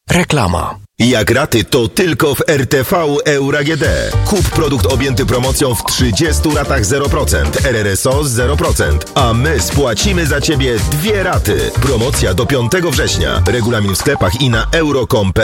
Reklama. Jak raty, to tylko w RTV Euro AGD. Kup produkt objęty promocją w 30 ratach 0%, RRSO 0%, a my spłacimy za Ciebie 2 raty. Promocja do 5 września. Regulamin w sklepach i na euro.com.pl.